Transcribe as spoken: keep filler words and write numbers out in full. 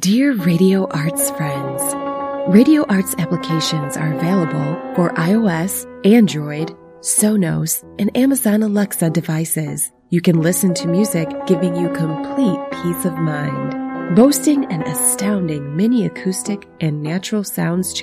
Dear Radio Arts friends, Radio Arts applications are available for iOS, Android, Sonos, and Amazon Alexa devices. You can listen to music giving you complete peace of mind. Boasting an astounding mini acoustic and natural sounds